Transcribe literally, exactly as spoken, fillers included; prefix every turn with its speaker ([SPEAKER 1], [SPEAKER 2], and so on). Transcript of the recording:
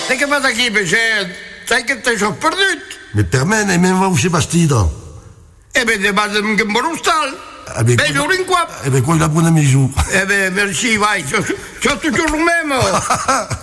[SPEAKER 1] Zeg, wat ik hier bezig. Zeg, het is al perdut.
[SPEAKER 2] Mais per men, e men va uscire bastida.
[SPEAKER 1] Eh ben, de base de een beroepstal.
[SPEAKER 2] Eh ben,
[SPEAKER 1] Ben je er in kwam?
[SPEAKER 2] Eh ben, quoi la buona misou.
[SPEAKER 1] Eh ben, merci, vai. Zo, zo, zo, zo, zo,